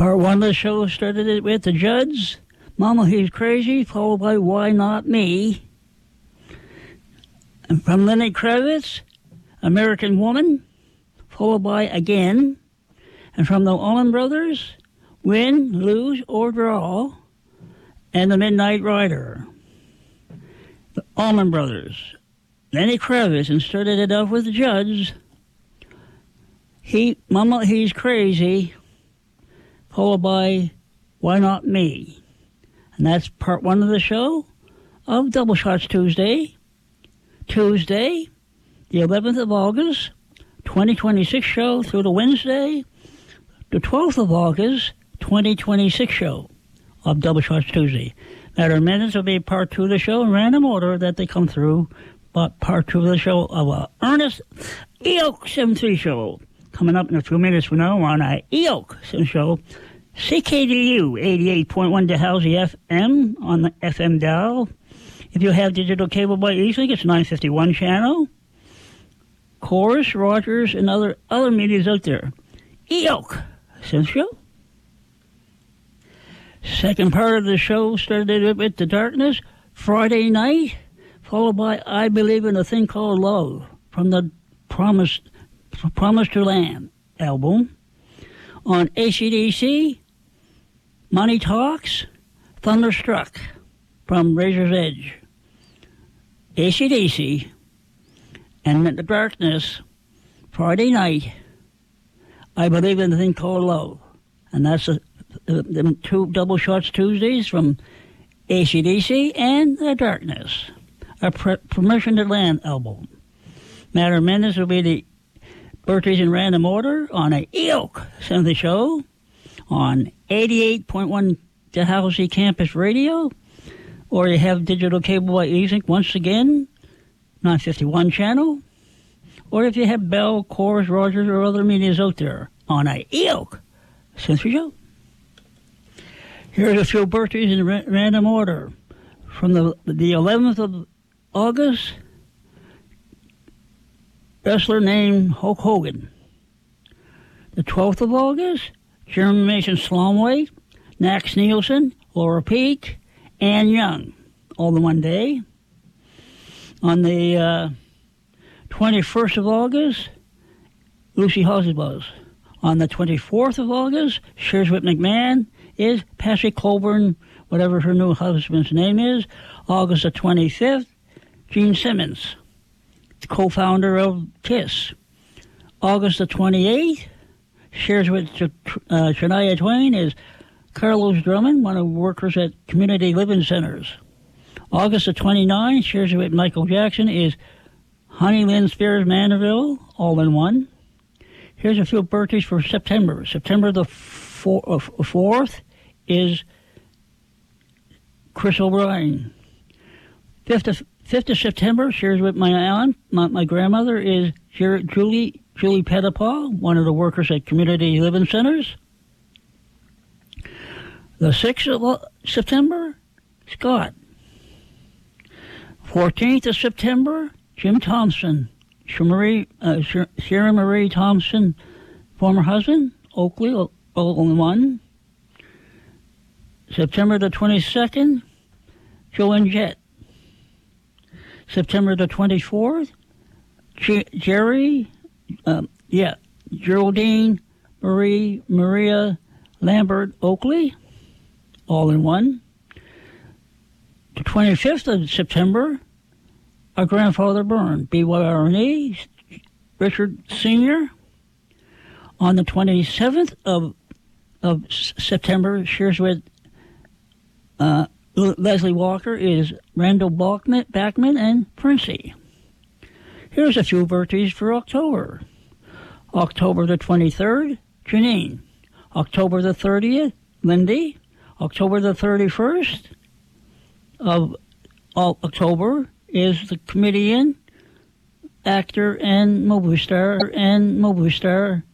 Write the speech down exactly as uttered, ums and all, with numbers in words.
Part one of the show started it with the Judds, Mama He's Crazy, followed by Why Not Me. And from Lenny Kravitz, American Woman, followed by Again. And from the Allman Brothers, Win, Lose, or Draw, and the Midnight Rider. The Allman Brothers, Lenny Kravitz, and started it off with the Judds. He, Mama He's Crazy, followed by Why Not Me. And that's part one of the show of Double Shots Tuesday. Tuesday, the eleventh of August, twenty twenty-six show through to Wednesday, the twelfth of August, twenty twenty-six show of Double Shots Tuesday. Matter of minutes will be part two of the show in random order that they come through, but part two of the show of uh, Ernest E O K seven three show. Coming up in a few minutes from now on a E O K seven show, C K D U eighty-eight point one Dalhousie F M on the F M dial. If you have digital cable by E-Sync, it's nine fifty-one channel. Chorus, Rogers, and other other medias out there. E O K seven show. Second part of the show started with The Darkness, Friday night, followed by I Believe in a Thing Called Love from the Promise, Promise to Land album. On A C D C, Money Talks, Thunderstruck from Razor's Edge. A C D C, and in The Darkness, Friday night, I Believe in a Thing Called Love. And that's the, the, the two Double Shots Tuesdays from A C D C and The Darkness, a pre- Permission to Land album. Matter of minutes will be the birthdays in random order on a E O K Sunday show on eighty-eight point one Dalhousie Campus Radio, or you have digital cable by E-Sync once again, nine fifty-one channel, or if you have Bell, Chorus, Rogers, or other medias out there on a E O K Century Show. Here's a few birthdays in ra- random order. From the the eleventh of August, wrestler named Hulk Hogan. The twelfth of August, German Mason Slomweight, Max Nielsen, Laura Peak, Ann Young, all in one day. On the uh, twenty-first of August, Lucy Hosbuzz. On the twenty-fourth of August, Sherswit McMahon is Patsy Colburn, whatever her new husband's name is. August the twenty-fifth, Gene Simmons, co-founder of KISS. August the twenty-eighth, shares with uh, Shania Twain is Carlos Drummond, one of the workers at Community Living Centers. August the twenty-ninth, shares with Michael Jackson is Honey Lynn Spears Mandeville, all in one. Here's a few birthdays for September. September the four, uh, fourth is Chris O'Brien. fifth of, fifth of September, shares with my aunt, my, my grandmother, is Julie Julie Pettipaw, one of the workers at Community Living Centers. The sixth of September, Scott. fourteenth of September, Jim Thompson. Marie, uh, Sharon Marie Thompson, former husband, Oakley, all in one. September the twenty-second, Joan Jett. September the twenty-fourth, G- Jerry, um, yeah, Geraldine Marie Maria Lambert Oakley, all in one. The twenty-fifth of September, our grandfather Byrne, B Y R N E, Richard Senior On the twenty-seventh of of September, shares with uh, Leslie Walker is Randall Bachman, Backman and Princey. Here's a few birthdays for October. October the twenty-third, Janine. October the thirtieth, Lindy. October the thirty-first of October is the comedian, actor, and movie star, and movie star